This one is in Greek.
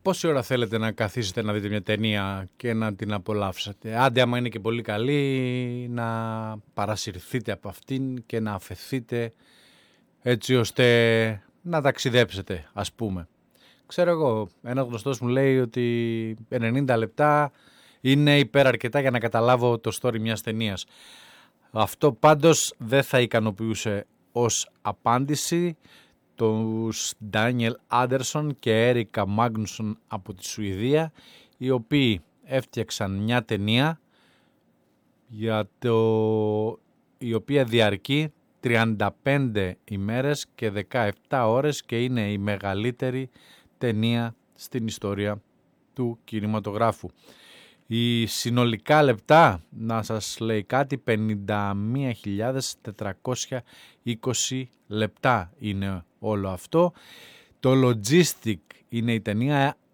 πόση ώρα θέλετε να καθίσετε να δείτε μια ταινία και να την απολαύσετε? Άντε, άμα είναι και πολύ καλή, να παρασυρθείτε από αυτήν και να αφεθείτε έτσι ώστε να ταξιδέψετε, ας πούμε. Ξέρω εγώ, ένας γνωστός μου λέει ότι 90 λεπτά είναι υπεραρκετά για να καταλάβω το story μιας ταινίας. Αυτό πάντως δεν θα ικανοποιούσε ως απάντηση τους Ντάνιελ Άντερσον και Έρικα Μάγνουσον από τη Σουηδία, οι οποίοι έφτιαξαν μια ταινία η οποία διαρκεί 35 ημέρες και 17 ώρες και είναι η μεγαλύτερη ταινία στην ιστορία του κινηματογράφου. Οι συνολικά λεπτά, να σας λέει κάτι, 51.420 λεπτά είναι όλο αυτό. Το logistic είναι η ταινία